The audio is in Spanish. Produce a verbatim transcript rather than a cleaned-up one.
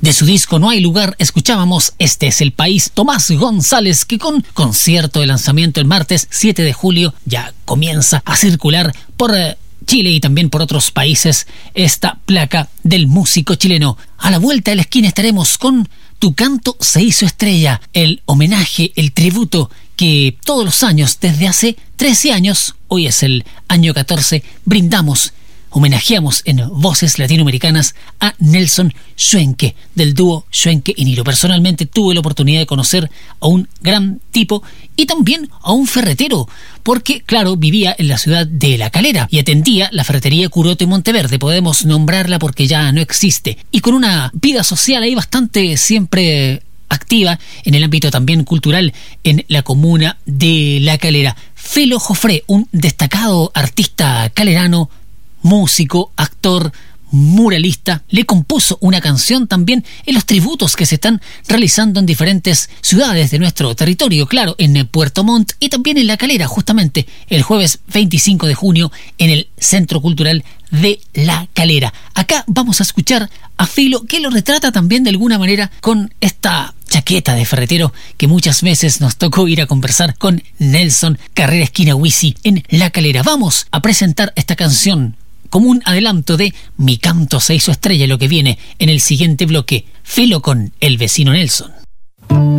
De su disco No hay lugar escuchábamos Este es el país, Tomás González, que con concierto de lanzamiento el martes siete de julio ya comienza a circular por eh, Chile y también por otros países esta placa del músico chileno. A la vuelta de la esquina estaremos con Tu canto se hizo estrella, el homenaje, el tributo que todos los años, desde hace trece años, hoy es el año catorce, brindamos, homenajeamos en Voces Latinoamericanas a Nelson Schwenke, del dúo Schwenke y Nilo. Personalmente tuve la oportunidad de conocer a un gran tipo y también a un ferretero, porque, claro, vivía en la ciudad de La Calera y atendía la ferretería Curote Monteverde, podemos nombrarla porque ya no existe, y con una vida social ahí bastante siempre activa en el ámbito también cultural en la comuna de La Calera. Felo Jofré, un destacado artista calerano, músico, actor, muralista, le compuso una canción también en los tributos que se están realizando en diferentes ciudades de nuestro territorio, claro, en Puerto Montt y también en La Calera, justamente el jueves veinticinco de junio en el Centro Cultural de La Calera. Acá vamos a escuchar a Felo, que lo retrata también de alguna manera con esta chaqueta de ferretero que muchas veces nos tocó ir a conversar con Nelson, carrera esquina Huisi en La Calera. Vamos a presentar esta canción como un adelanto de Mi canto se hizo estrella, lo que viene en el siguiente bloque. Felo con El vecino Nelson.